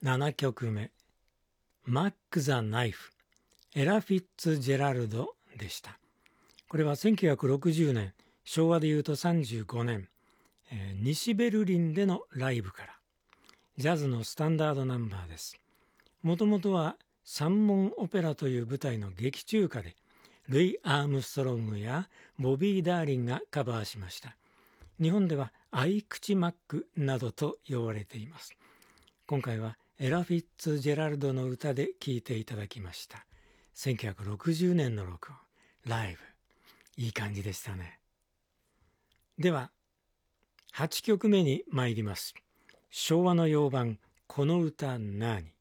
7曲目、マック・ザ・ナイフ、エラ・フィッツジェラルドでした。これは1960年、昭和でいうと35年、西ベルリンでのライブから、ジャズのスタンダードナンバーです。もともとは三門オペラという舞台の劇中歌で、ルイ・アームストロングやボビー・ダーリンがカバーしました。日本ではアイクチマックなどと呼ばれています。今回はエラ・フィッツジェラルドの歌で聴いていただきました。1960年の録音、ライブ。いい感じでしたね。では、8曲目に参ります。昭和の洋版、この歌なに。